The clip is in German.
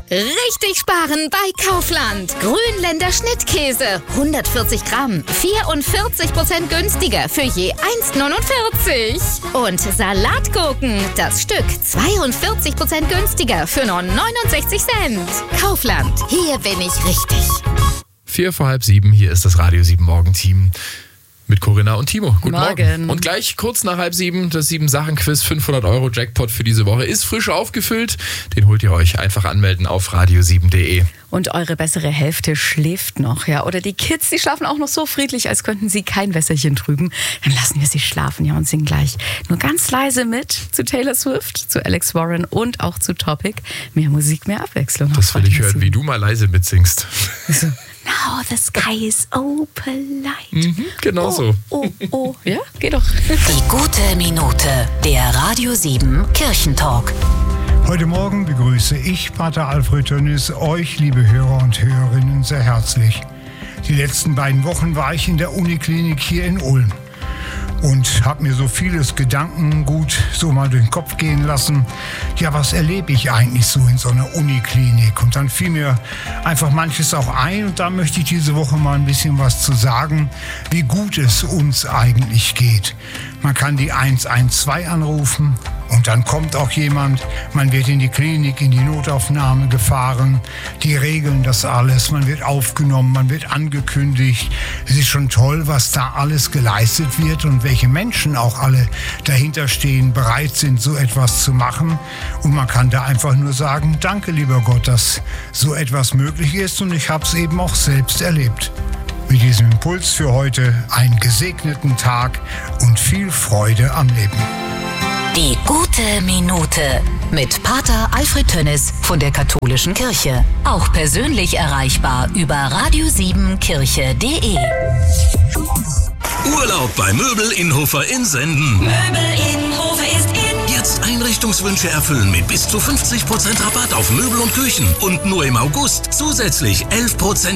Richtig sparen bei Kaufland. Grünländer Schnittkäse. 140 Gramm. 44% günstiger für je 1,49. Und Salatgurken. Das Stück 42% günstiger für nur 69 Cent. Kaufland. Hier bin ich richtig. 6:45, hier ist das Radio 7 Morgenteam. Mit Corinna und Timo. Guten Morgen. Und gleich kurz nach 6:30 das 7-Sachen-Quiz, 500 € Jackpot für diese Woche ist frisch aufgefüllt. Den holt ihr euch. Einfach anmelden auf radio7.de. Und eure bessere Hälfte schläft noch, ja. Oder die Kids, die schlafen auch noch so friedlich, als könnten sie kein Wässerchen trüben. Dann lassen wir sie schlafen, ja, und singen gleich nur ganz leise mit zu Taylor Swift, zu Alex Warren und auch zu Topic. Mehr Musik, mehr Abwechslung. Das will ich hören, wie du mal leise mitsingst. So. Now the sky is open light. Genau so. Oh, ja, geht doch. Die gute Minute. Der Radio 7 Kirchentalk. Heute Morgen begrüße ich, Pater Alfred Tönnis, euch, liebe Hörer und Hörerinnen, sehr herzlich. Die letzten beiden Wochen war ich in der Uniklinik hier in Ulm und habe mir so vieles Gedankengut so mal durch den Kopf gehen lassen. Ja, was erlebe ich eigentlich so in so einer Uniklinik? Und dann fiel mir einfach manches auch ein und da möchte ich diese Woche mal ein bisschen was zu sagen, wie gut es uns eigentlich geht. Man kann die 112 anrufen und dann kommt auch jemand, man wird in die Klinik, in die Notaufnahme gefahren, die regeln das alles, man wird aufgenommen, man wird angekündigt. Es ist schon toll, was da alles geleistet wird und welche Menschen auch alle dahinter stehen, bereit sind, so etwas zu machen. Und man kann da einfach nur sagen, danke lieber Gott, dass so etwas möglich ist und ich habe es eben auch selbst erlebt. Mit diesem Impuls für heute einen gesegneten Tag und viel Freude am Leben. Die gute Minute mit Pater Alfred Tönnis von der Katholischen Kirche. Auch persönlich erreichbar über radio7kirche.de. Urlaub bei Möbel Innhofer in Senden. Möbel Innhofer ist in. Jetzt Einrichtungswünsche erfüllen mit bis zu 50% Rabatt auf Möbel und Küchen. Und nur im August zusätzlich 11%